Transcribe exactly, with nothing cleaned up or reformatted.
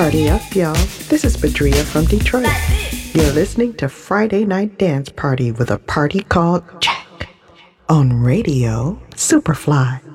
Party up, y'all. This is Badria from Detroit. You're listening to Friday Night Dance Party with a party called Jack on Radio Superfly.